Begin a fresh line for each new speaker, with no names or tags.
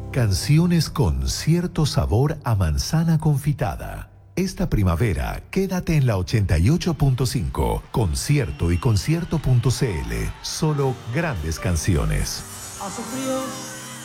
Canciones con cierto sabor a manzana confitada. Esta primavera, quédate en la 88.5, concierto y concierto.cl. Solo grandes canciones.
Ha sufrido